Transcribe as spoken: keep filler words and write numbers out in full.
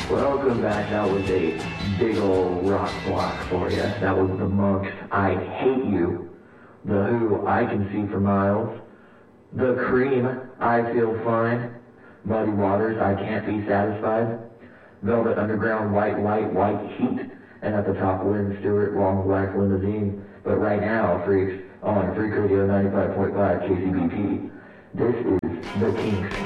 Welcome back. That was a big old rock block for you. That was the Monks, I Hate You. The Who, I Can See for Miles. The Cream, I Feel Fine. Muddy Waters, I Can't Be Satisfied. Velvet Underground, White Light, White Heat. And at the top, Lynn Stewart, Long Black Limousine. But right now, freaks, on Freak Radio ninety-five point five K C B P, this is The Kinks.